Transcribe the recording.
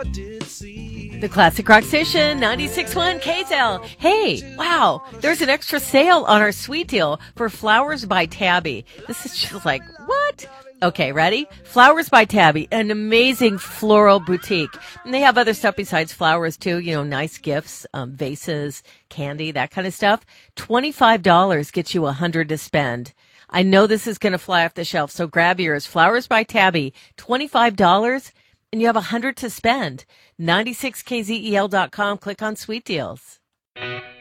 The Classic Rock Station, 96.1 KZL. Hey, wow, there's an extra sale on our sweet deal for Flowers by Tabby. This is just like, what? Okay, ready? Flowers by Tabby, an amazing floral boutique. And they have other stuff besides flowers too, you know, nice gifts, vases, candy, that kind of stuff. $25 gets you $100 to spend. I know this is going to fly off the shelf, so grab yours. Flowers by Tabby, $25, and you have $100 to spend. 96kzel.com. Click on Sweet Deals.